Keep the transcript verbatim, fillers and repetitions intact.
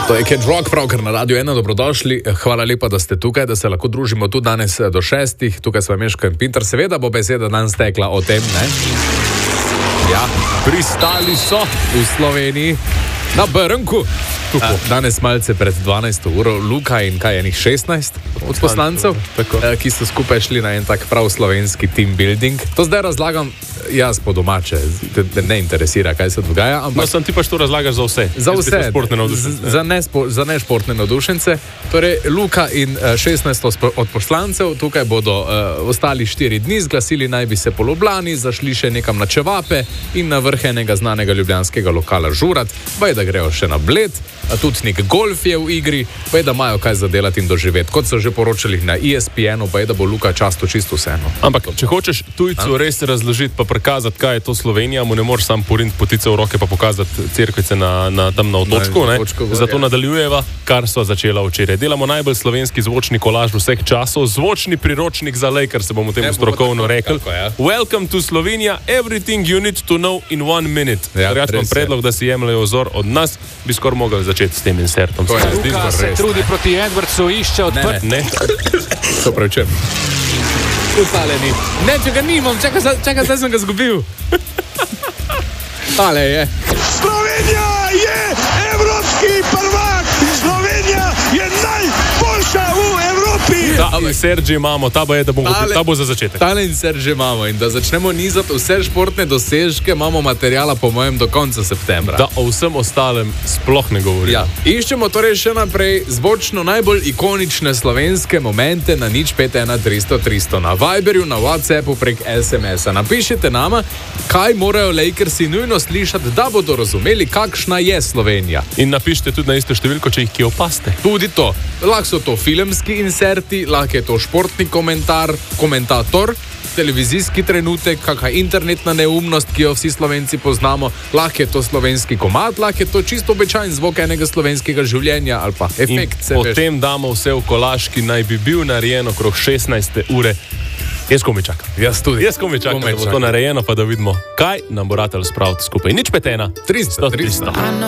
To je Kid Rock, pravkar na Radio ena, dobrodošli. Hvala lepa, da ste tukaj, da se lahko družimo tudi danes do šestih. Tukaj sva Meško in Pintar. Seveda bo beseda danes tekla o tem, ne? Ja, pristali so v Sloveniji na Brnku. A, danes malce pred dvanajsto uro Luka in kaj enih šestnajst od poslancev, ki so skupaj šli na en tak prav slovenski team building. To zdaj razlagam jaz po domače, te ne interesira, kaj se dogaja. Ampak... No, sem ti pač to razlagal za vse. Za vse. Za športne navdušence. Za, nespo, za nešportne navdušence. Torej, Luka in šestnajst od poslancev, tukaj bodo uh, ostali štiri dni, zglasili naj bi se po Ljubljani, zašli še nekam na Čevape in na vrh enega znanega ljubljanskega lokala Žurat, baj da grejo še na Bled. A tudi nek golf je v igri, pa je, da imajo kaj zadelati in doživeti. Kot so že poročali na E S P N-u, pa je, da bo Luka často čisto vseeno. Ampak, če hočeš tujcu res razložiti, pa prikazati, kaj je to Slovenija, mu ne moreš sam poriniti potice v roke, pa pokazati cerkvice na, na, tam na otočku. Ne? Zato nadaljujeva, kar so začela včeraj. Delamo najbolj slovenski zvočni kolaž vseh časov, zvočni priročnik za Lakers, se bomo temu strokovno rekli. Welcome to Slovenia, everything you need to know in one minute. Ja, Reč vam predlog, da si jemljajo vzor od nas, bi skoraj mogli začeti s tem insertom. Luka se trudi proti Edwardsu, išče odprt. Ne, ne. To pravi čem. Ustavljeni. Ne, če ga nimam, čakaj, čakaj, zdaj sem ga zgubil. Tale je. Slovenija je evropski prvak! Slovenija je najboljša v Evropi! Ta insert že imamo, ta bo je, da bomo, tale, ta bo za začetek. Tale insert že imamo in da začnemo nizati vse športne dosežke, imamo materijala po mojem do konca septembra. Da o vsem ostalem sploh ne govorimo. Ja. Iščemo torej še naprej zvočno najbolj ikonične slovenske momente na nič pet ena tristo tristo na Viberju, na WhatsAppu prek es em es-a. Napišite nama, kaj morajo Lakersi nujno slišati, da bodo razumeli, kakšna je Slovenija. In napišite tudi na isto številko, če jih kje opaste. Tudi to. Lahko so to filmski inserti, lahko je to športni komentar, komentator, televizijski trenutek, kakšna internetna neumnost, ki jo vsi Slovenci poznamo, lahko je to slovenski komad, lahko je to čisto običajen zvok enega slovenskega življenja ali pa efekt. In potem veš. Damo vse v kolaž, ki naj bi bil narejen okrog šestnajste ure. Jaz komi čakam. Jaz tudi. Jaz komi čakam, da bo to narejeno, pa da vidimo, kaj nam bo ratalo spraviti skupaj. Nič pet ena tristo tristo.